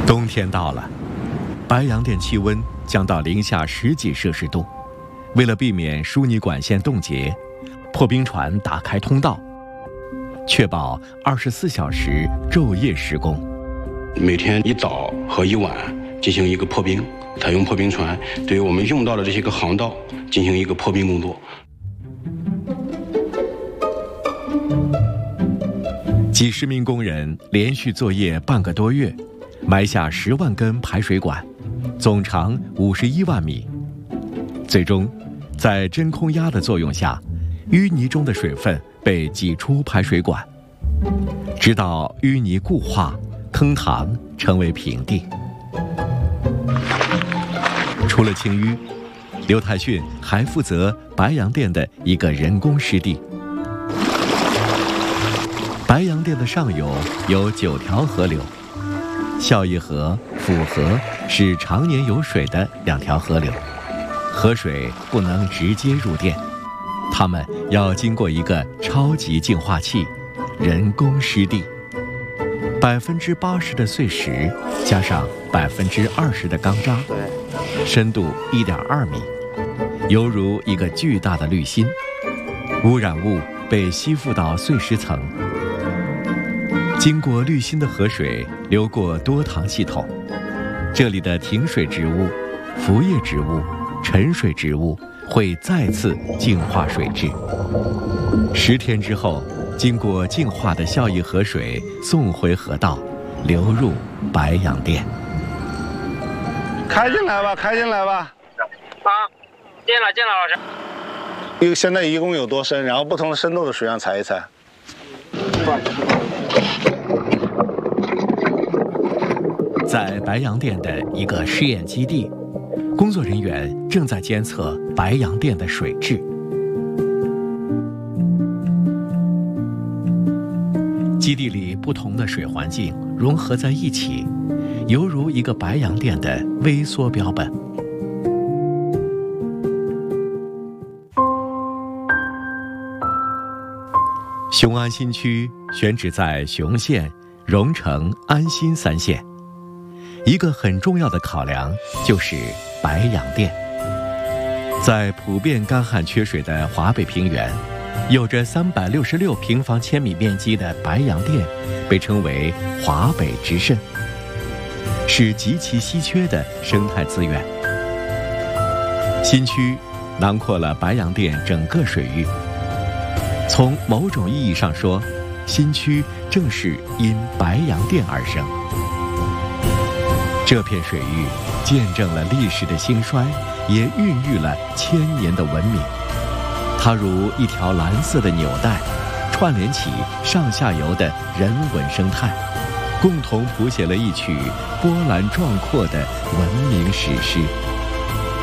冬天到了，白洋淀气温降到零下10几摄氏度。为了避免输泥管线冻结，破冰船打开通道，确保24小时昼夜施工。 每天一早和一晚进行一个破冰，采用破冰船对于我们用到的这些个航道进行一个破冰工作。 几十名工人连续作业半个多月，埋下10万根排水管，总长51万米。最终，在真空压的作用下，淤泥中的水分被挤出排水管，直到淤泥固化，坑塘成为平地。除了清淤，刘太训还负责白洋淀的一个人工湿地。白洋淀的上游有9条河流，孝义河、府河是常年有水的2条河流，河水不能直接入店，它们要经过一个超级净化器——人工湿地。80%的碎石加上20%的钢渣，深度1.2米，犹如一个巨大的滤芯，污染物被吸附到碎石层。经过滤芯的河水流过多塘系统，这里的停水植物、浮叶植物、沉水植物会再次净化水质。10天之后，经过净化的孝义河水送回河道，流入白洋淀。 开进来吧，开进来吧。 好，进了，老师。 现在一共有多深？然后不同的深度的水样猜一猜。 在白洋淀的一个试验基地，工作人员正在监测白洋淀的水质。基地里不同的水环境融合在一起，犹如一个白洋淀的微缩标本。雄安新区选址在雄县、荣成、安新3县。一个很重要的考量就是白洋淀。在普遍干旱缺水的华北平原，有着366平方千米面积的白洋淀被称为华北之肾，是极其稀缺的生态资源。新区囊括了白洋淀整个水域，从某种意义上说，新区正是因白洋淀而生。这片水域见证了历史的兴衰，也孕育了1000年的文明。它如一条蓝色的纽带，串联起上下游的人文生态，共同谱写了一曲波澜壮阔的文明史诗。